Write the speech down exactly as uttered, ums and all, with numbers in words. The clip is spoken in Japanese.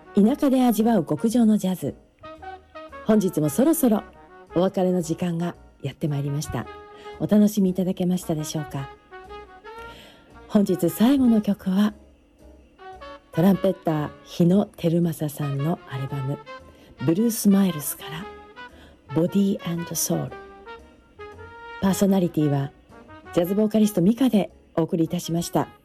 田舎で味わう極上のジャズ。本日もそろそろお別れの時間がやってまいりました。お楽しみいただけましたでしょうか。本日最後の曲はトランペッター日野照正さんのアルバムブルースマイルスからボディー&ソウル。パーソナリティはジャズボーカリストミカでお送りいたしました。